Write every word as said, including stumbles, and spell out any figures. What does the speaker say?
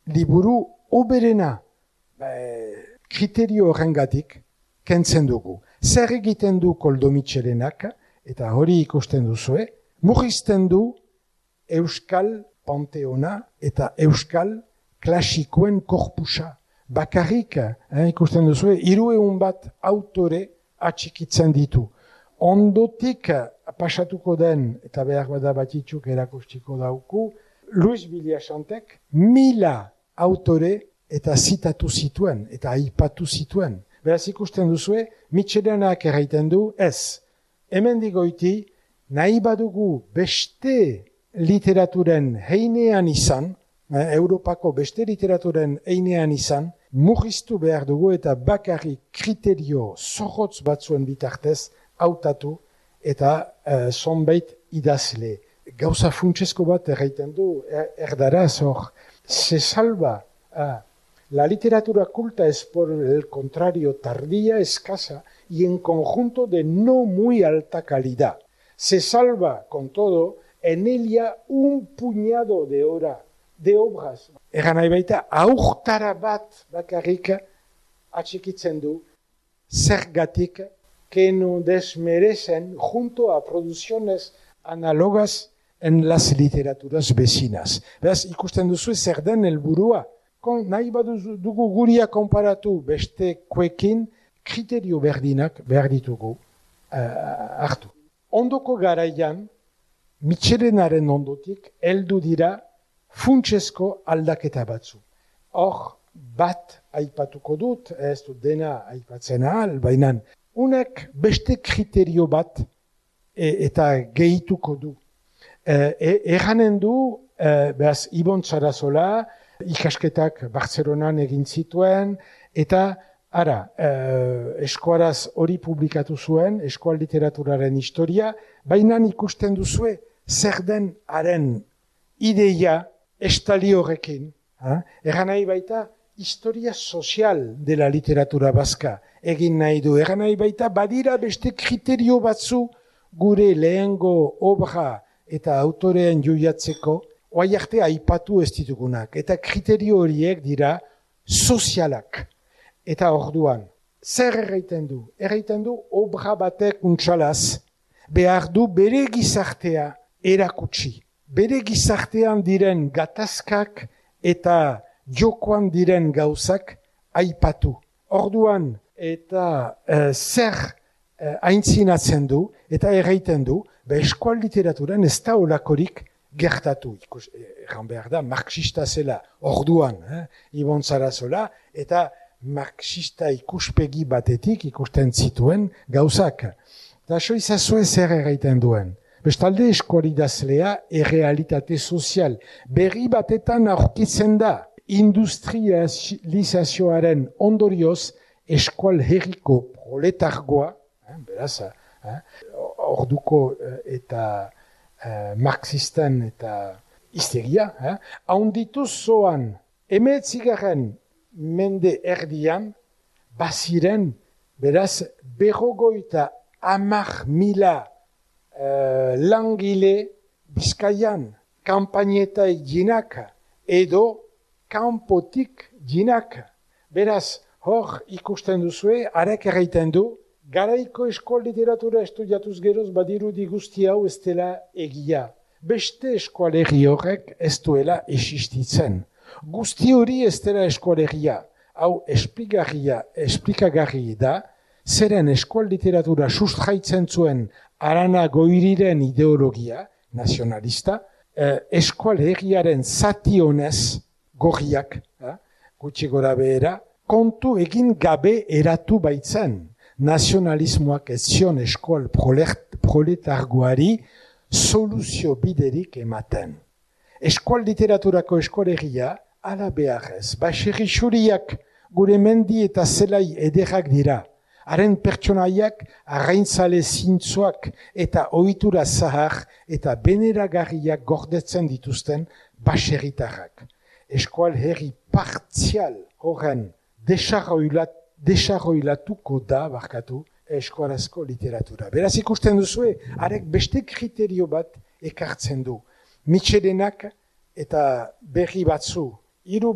liburu oberena kriterio horrengatik kentzen dugu. Zer egiten du Koldo Mitxelenak, eta hori ikusten duzue, murrizten du Euskal Panteona eta Euskal klasikoen korpusa. Bakarrik, eh, ikusten duzue, hiruehun bat autore atxikitzen ditu. Ondotik pasatuko den, eta behar bada batitzuk erakustiko dauku, Luis Villasantek mila autore eta zitatu zituen, eta aipatu zituen. Beraz ikusten duzue, Mitxelenak erraiten du, ez, hemen digoiti, nahi badugu beste literaturen heinean izan, eh, Europako beste literaturen heinean izan, murriztu behar dugu eta bakarrik kriterio zorrotz batzuen bitartez hautatu eta uh, zonbait idazle. Gauza funtsesko bat erraiten du, er, erdaraz hor, se salva, ah, la literatura culta es por el contrario tardía, escasa y en conjunto de no muy alta calidad. Se salva, con todo, en ella un puñado de hora, de obras. Egan nahi baita, aurtara bat bakarrik atxikitzen du, zergatik que no desmerecen junto a producciones análogas en las literaturas vecinas. Beraz, ikusten duzu zer den helburua. Nahi badugu guria konparatu bestekoekin kriterio berdinak behar ditugu uh, hartu. Ondoko garaian, Mitxelenaren ondotik, heldu dira funtsesko aldaketa batzu. Hor, bat aipatuko dut, ez dut dena aipatzen ahal, baina unek beste kriterio bat e, eta gehituko du. E, Erranen du, e, behaz, Ibon Sarasola, ikasketak Bartzelonan egin zituen, eta ara, e, eskuaraz hori publikatu zuen, eskual literaturaren historia, baina ikusten duzue, zer den haren ideia estali horrekin. Erran nahi baita, historia sozial de la literatura baska egin nahi du. Erran nahi baita, badira beste kriterio batzu gure lehengo obra eta autorean joiatzeko, oai arte aipatu ez ditugunak. Eta kriterio horiek dira sozialak. Eta orduan, zer erraiten du? Erraiten du, obra batek untxalaz, behar du bere gizartea erakutsi. Bere gizartean diren gatazkak eta jokoan diren gauzak aipatu. Orduan, eta e, zer e, aintzinatzen du, eta erraiten du, be eskual literaturan ez da olakorik gertatu. Ikus, erran behar da, marxista zela, orduan, eh, Ibon Sarasola, eta marxista ikuspegi batetik ikusten zituen gauzak. Eta so izazue zer erraiten duen. Bestalde eskualidazlea errealitate sozial berri batetan aurkitzen da. Industrializazioaren ondorioz eskual herriko proletargoa, eh, beraz, eh, orduko eh, eta eh, marxisten eta histeria, eh, haundituz zoan emeetzigarren mende erdian, baziren, beraz, berrogoita hamar mila Uh, langile Bizkaian, kanpainetai jinak, edo kanpotik jinak. Beraz, hor ikusten duzue, arek erraiten du, garaiko eskoal literatura estudiatuz geroz badirudi guzti hau ez dela egia. Beste eskualerri horrek ez duela existitzen. Guzti hori ez dela eskualerria. Hau esplikagarria, esplikagarri da, zeren eskual literatura sustraitzen zuen Arana Goiriren ideologia nazionalista, eh, eskual herriaren zati honez gorriak, eh, gutxi gora behera, kontu egin gabe eratu baitzen. Nazionalismoak ez zion eskual proletargoari soluzio biderik ematen. Eskual literaturako eskual herria, ala beharrez, baxerri xuriak gure mendi eta zelai ederrak dira. Haren pertsonaiak arraintzale zintzoak eta ohitura zahar eta beneragarriak gordetzen dituzten baserritarrak. Eskual herri partzial horren desarroilatuko da, barkatu, eskualazko literatura. Beraz ikusten duzue, harek beste kriterio bat ekartzen du. Mitxelenak eta berri batzu, hiru